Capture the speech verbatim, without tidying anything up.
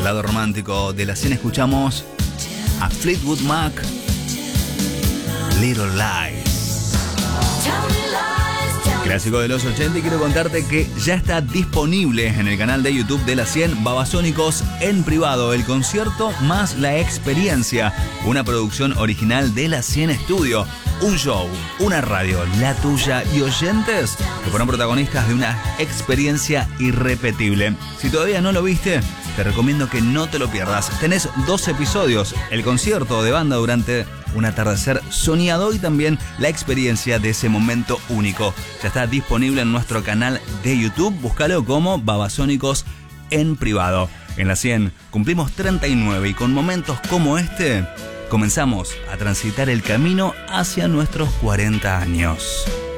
el lado romántico de la cien escuchamos a Fleetwood Mac, Little Lies. Clásico de los ochenta, y quiero contarte que ya está disponible en el canal de YouTube de la cien, Babasónicos en privado, el concierto más la experiencia, una producción original de la cien Estudio, un show, una radio, la tuya y oyentes que fueron protagonistas de una experiencia irrepetible. Si todavía no lo viste, te recomiendo que no te lo pierdas. Tenés dos episodios, el concierto de banda durante un atardecer soñado y también la experiencia de ese momento único. Ya está disponible en nuestro canal de YouTube, búscalo como Babasónicos en privado. En la cien cumplimos treinta y nueve y con momentos como este comenzamos a transitar el camino hacia nuestros cuarenta años.